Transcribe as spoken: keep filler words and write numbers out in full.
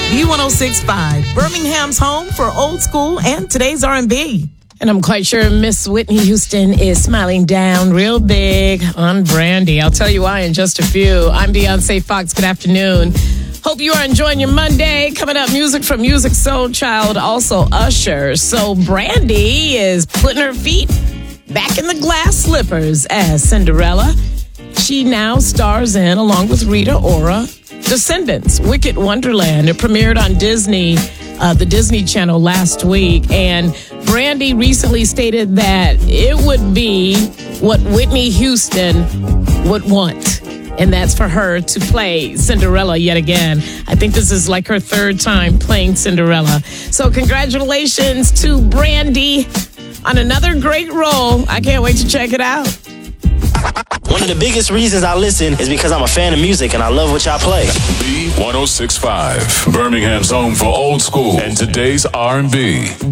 B one oh six point five, Birmingham's home for old school and today's R and B. And I'm quite sure Miss Whitney Houston is smiling down real big on Brandy. I'll tell you why in just a few. I'm Beyonce Fox. Good afternoon. Hope you are enjoying your Monday. Coming up, music from Musiq Soulchild, also Usher. So Brandy is putting her feet back in the glass slippers as Cinderella. She now stars in, along with Rita Ora, Descendants, Wicked Wonderland. It premiered on Disney, uh, the Disney Channel last week. And Brandy recently stated that it would be what Whitney Houston would want. And that's for her to play Cinderella yet again. I think this is like her third time playing Cinderella. So congratulations to Brandy on another great role. I can't wait to check it out. One of the biggest reasons I listen is because I'm a fan of music and I love what y'all play. B one oh six point five, Birmingham's home for old school and today's R and B.